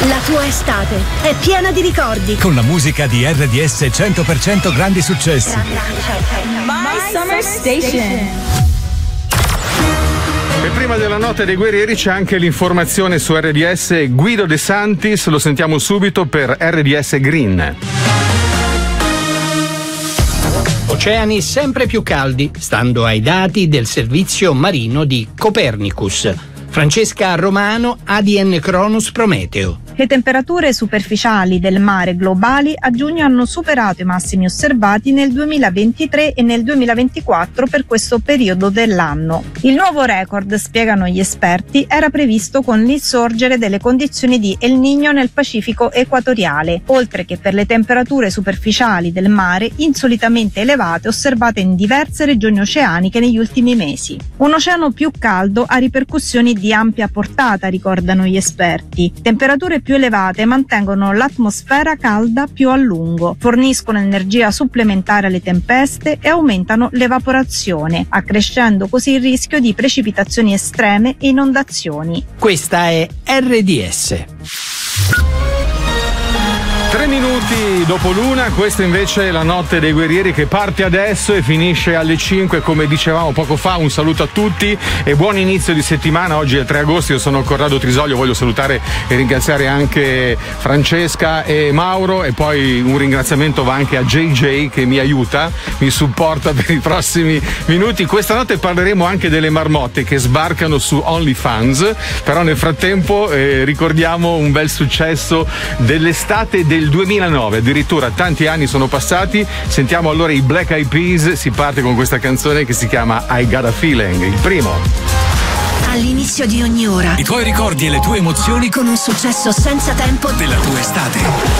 La tua estate è piena di ricordi. Con la musica di RDS 100% grandi successi. My Summer Station. E prima della notte dei guerrieri c'è anche l'informazione su RDS. Guido De Santis, lo sentiamo subito per RDS Green. Oceani sempre più caldi, stando ai dati del servizio marino di Copernicus. Francesca Romano, ADN Cronus Prometeo. Le temperature superficiali del mare globali a giugno hanno superato i massimi osservati nel 2023 e nel 2024 per questo periodo dell'anno. Il nuovo record, spiegano gli esperti, era previsto con l'insorgere delle condizioni di El Niño nel Pacifico equatoriale, oltre che per le temperature superficiali del mare insolitamente elevate osservate in diverse regioni oceaniche negli ultimi mesi. Un oceano più caldo ha ripercussioni di ampia portata, ricordano gli esperti. Temperature più elevate mantengono l'atmosfera calda più a lungo, forniscono energia supplementare alle tempeste e aumentano l'evaporazione, accrescendo così il rischio di precipitazioni estreme e inondazioni. Questa è RDS. 3 minuti dopo l'una, questa invece è la notte dei guerrieri che parte adesso e finisce alle 5, come dicevamo poco fa. Un saluto a tutti e buon inizio di settimana. Oggi è il 3 agosto, io sono Corrado Trisolio, voglio salutare e ringraziare anche Francesca e Mauro, e poi un ringraziamento va anche a JJ che mi aiuta, mi supporta per i prossimi minuti. Questa notte parleremo anche delle marmotte che sbarcano su OnlyFans, però nel frattempo ricordiamo un bel successo dell'estate del 2009, addirittura tanti anni sono passati. Sentiamo allora i Black Eyed Peas, si parte con questa canzone che si chiama I Got a Feeling, il primo. All'inizio di ogni ora I tuoi ricordi e le tue emozioni con un successo senza tempo della tua estate.